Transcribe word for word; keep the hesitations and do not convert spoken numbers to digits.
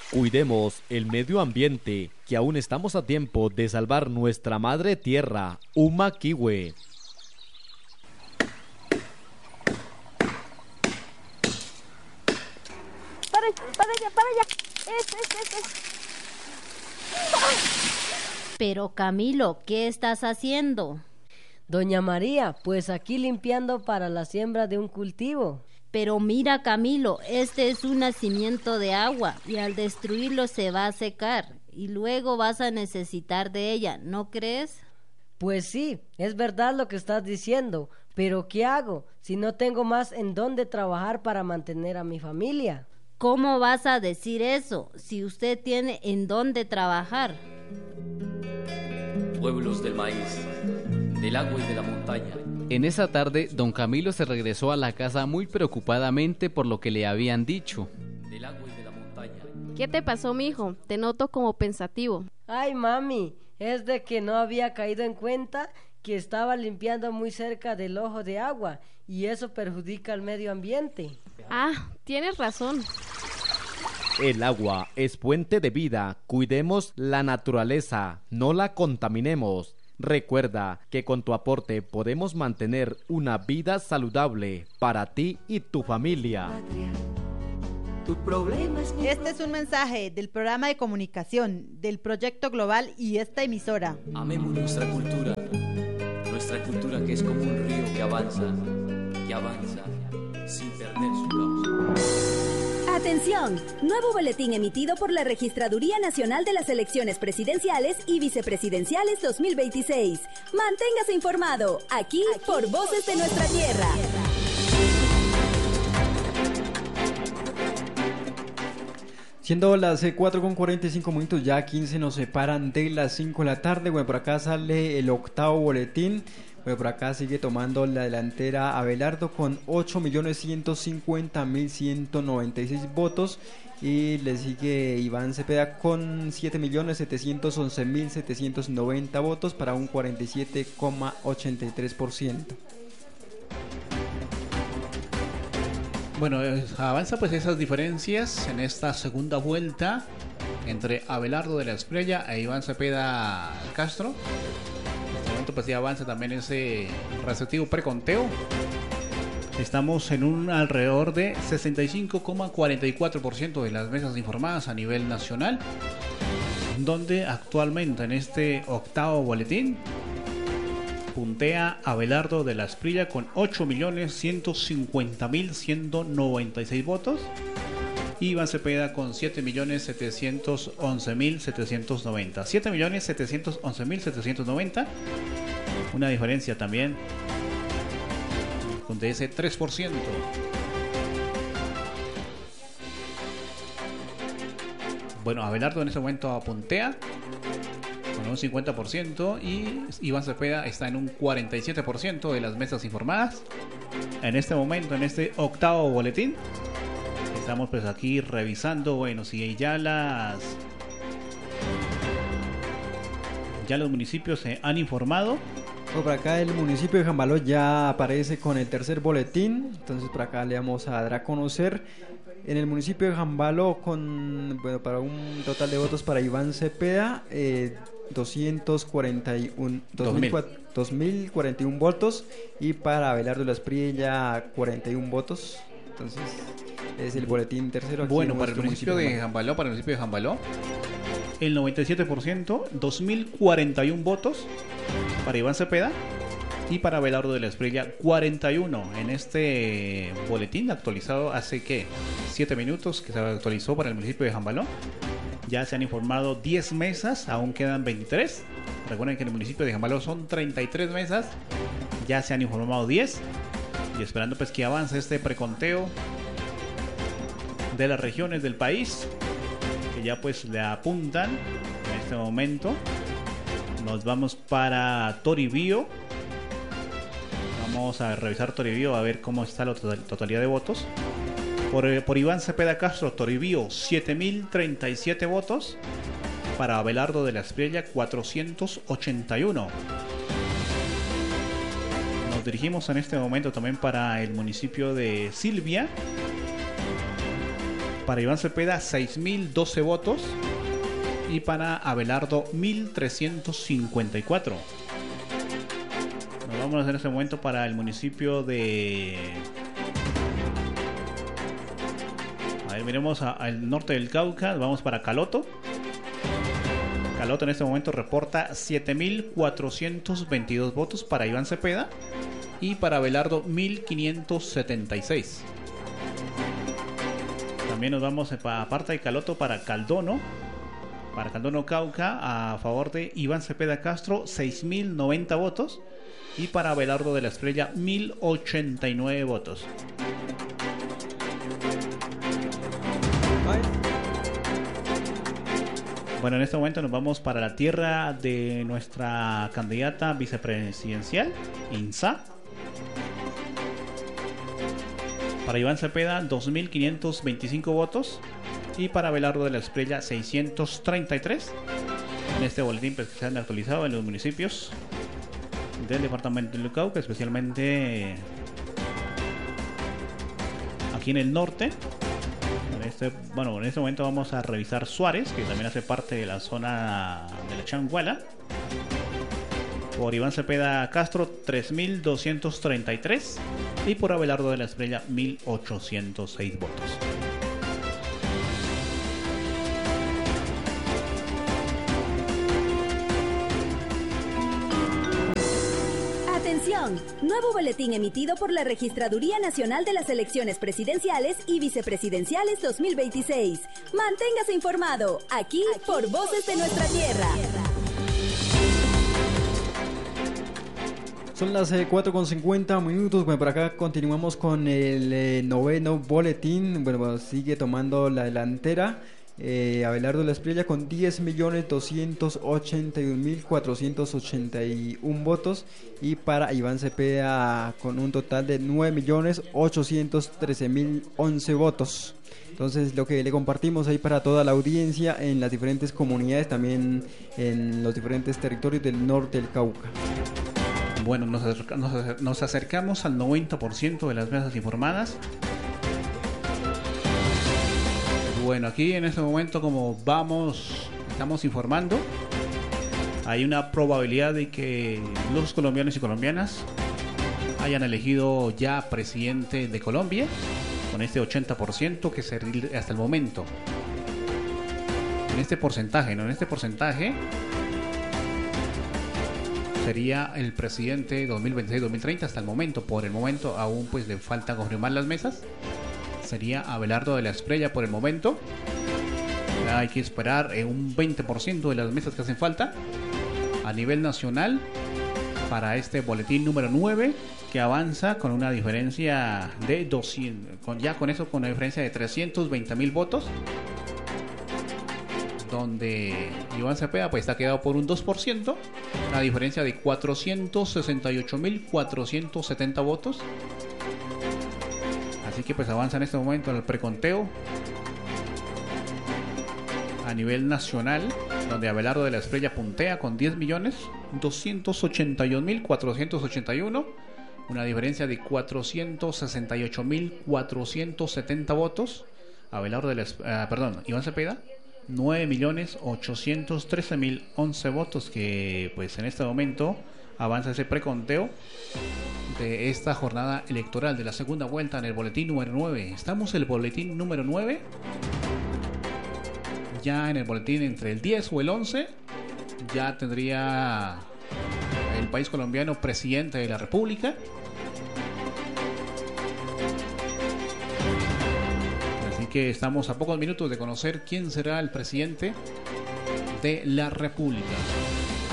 Cuidemos el medio ambiente, que aún estamos a tiempo de salvar nuestra madre tierra, Umaquihue. Para, para allá, para allá. Es, es, es, es. Pero Camilo, ¿qué estás haciendo? Doña María, pues aquí limpiando para la siembra de un cultivo. Pero mira, Camilo, este es un nacimiento de agua y al destruirlo se va a secar y luego vas a necesitar de ella, ¿no crees? Pues sí, es verdad lo que estás diciendo, pero ¿qué hago si no tengo más en dónde trabajar para mantener a mi familia? ¿Cómo vas a decir eso si usted tiene en dónde trabajar? Pueblos del maíz, del agua y de la montaña. En esa tarde, don Camilo se regresó a la casa muy preocupadamente por lo que le habían dicho. Del agua y de la montaña. ¿Qué te pasó, mijo? Te noto como pensativo. Ay, mami, es de que no había caído en cuenta que estaba limpiando muy cerca del ojo de agua y eso perjudica al medio ambiente. Ah, tienes razón. El agua es fuente de vida, cuidemos la naturaleza, no la contaminemos. Recuerda que con tu aporte podemos mantener una vida saludable para ti y tu familia. Este es un mensaje del programa de comunicación del Proyecto Global y esta emisora. Amemos nuestra cultura, nuestra cultura que es como un río que avanza, que avanza sin perder su cauce. Atención, nuevo boletín emitido por la Registraduría Nacional de las Elecciones Presidenciales y Vicepresidenciales dos mil veintiséis. Manténgase informado, aquí, aquí por Voces de Nuestra Tierra. Siendo las cuatro con cuarenta y cinco minutos, ya quince nos separan de las cinco de la tarde. Bueno, por acá sale el octavo boletín. Bueno, por acá sigue tomando la delantera Abelardo con ocho millones ciento cincuenta mil ciento noventa y seis votos. Y le sigue Iván Cepeda con siete millones setecientos once mil setecientos noventa votos para un cuarenta y siete coma ochenta y tres por ciento. Bueno, avanza pues esas diferencias en esta segunda vuelta entre Abelardo de la Espriella e Iván Cepeda Castro. En este momento pues ya avanza también ese respectivo preconteo. Estamos en un alrededor de sesenta y cinco coma cuarenta y cuatro por ciento de las mesas informadas a nivel nacional, donde actualmente en este octavo boletín puntea Abelardo de la Espriella con ocho millones ciento cincuenta mil ciento noventa y seis votos. Iván Cepeda con siete millones setecientos once mil setecientos noventa. siete millones setecientos once mil setecientos noventa. Una diferencia también de ese tres por ciento. Bueno, Abelardo en ese momento puntea con un cincuenta por ciento y Iván Cepeda está en un cuarenta y siete por ciento de las mesas informadas. En este momento, en este octavo boletín, estamos pues aquí revisando, bueno, si ya las ya los municipios se han informado. Bueno, por acá el municipio de Jambaló ya aparece con el tercer boletín, entonces por acá le vamos a dar a conocer. En el municipio de Jambaló, con, bueno, para un total de votos para Iván Cepeda, eh, doscientos cuarenta y uno, dos mil cuarenta y uno votos, y para Abelardo de la Espriella cuarenta y uno votos. Entonces es el boletín tercero aquí. Bueno, para el municipio de Jambaló, para el municipio de Jambaló, el noventa y siete por ciento, dos mil cuarenta y uno votos para Iván Cepeda, y para Abelardo de la Espriella cuarenta y uno. En este boletín actualizado hace que siete minutos que se actualizó para el municipio de Jambaló, ya se han informado diez mesas, aún quedan veintitrés. Recuerden que en el municipio de Jambaló son treinta y tres mesas, ya se han informado diez, y esperando pues que avance este preconteo de las regiones del país, que ya pues le apuntan en este momento. Nos vamos para Toribío. Vamos a revisar Toribío a ver cómo está la totalidad de votos. Por, por Iván Cepeda Castro, Toribío, siete mil treinta y siete votos. Para Abelardo de la Espriella, cuatrocientos ochenta y uno. Nos dirigimos en este momento también para el municipio de Silvia. Para Iván Cepeda, seis mil doce votos. Y para Abelardo, mil trescientos cincuenta y cuatro. Nos vamos en este momento para el municipio de... A ver, miremos a- al norte del Cauca. Vamos para Caloto. Caloto en este momento reporta siete mil cuatrocientos veintidós votos para Iván Cepeda. Y para Abelardo, mil quinientos setenta y seis. También nos vamos, para aparte de Caloto, para Caldono. Para Caldono Cauca, a favor de Iván Cepeda Castro, seis mil noventa votos. Y para Abelardo de la Estrella, mil ochenta y nueve votos. Bueno, en este momento nos vamos para la tierra de nuestra candidata vicepresidencial, INSA. Para Iván Cepeda, dos mil quinientos veinticinco votos. Y para Abelardo de la Estrella, seiscientos treinta y tres. En este boletín pues, que se han actualizado en los municipios del departamento de Cauca, especialmente aquí en el norte. En este, bueno, en este momento vamos a revisar Suárez, que también hace parte de la zona de la Changuala. Por Iván Cepeda Castro, tres mil doscientos treinta y tres. Y por Abelardo de la Estrella, mil ochocientos seis votos. Atención, nuevo boletín emitido por la Registraduría Nacional de las Elecciones Presidenciales y Vicepresidenciales dos mil veintiséis. Manténgase informado, aquí, aquí por Voces de Nuestra Tierra. Son las eh, cuatro con cincuenta minutos. Bueno, por acá continuamos con el eh, noveno boletín. Bueno, bueno, sigue tomando la delantera. Eh, Abelardo de la Espriella con diez millones doscientos ochenta y un mil cuatrocientos ochenta y uno votos. Y para Iván Cepeda con un total de nueve millones ochocientos trece mil once votos. Entonces, lo que le compartimos ahí para toda la audiencia en las diferentes comunidades, también en los diferentes territorios del norte del Cauca. Bueno, nos, acerca, nos, nos acercamos al noventa por ciento de las mesas informadas. Bueno, aquí en este momento, como vamos, estamos informando, hay una probabilidad de que los colombianos y colombianas hayan elegido ya presidente de Colombia, con este ochenta por ciento que se hasta el momento. En este porcentaje, ¿no? En este porcentaje sería el presidente dos mil veintiséis dos mil treinta hasta el momento. Por el momento aún pues le falta confirmar las mesas. Sería Abelardo de la Espriella por el momento. Ya hay que esperar eh, un veinte por ciento de las mesas que hacen falta a nivel nacional para este boletín número nueve, que avanza con una diferencia de doscientos, con, ya con eso con una diferencia de trescientos veinte mil votos, donde Iván Cepeda pues está quedado por un dos por ciento, una diferencia de cuatrocientos sesenta y ocho mil cuatrocientos setenta votos. Así que pues avanza en este momento en el preconteo a nivel nacional, donde Abelardo de la Espriella puntea con diez millones doscientos ochenta y un mil cuatrocientos ochenta y uno, una diferencia de cuatrocientos sesenta y ocho mil cuatrocientos setenta votos. Abelardo de la uh, perdón, Iván Cepeda, nueve millones ochocientos trece mil once votos, que pues en este momento avanza ese preconteo de esta jornada electoral de la segunda vuelta en el boletín número nueve. Estamos en el boletín número nueve. Ya en el boletín entre el diez o el once ya tendría el país colombiano presidente de la República. Así que estamos a pocos minutos de conocer quién será el presidente de la República.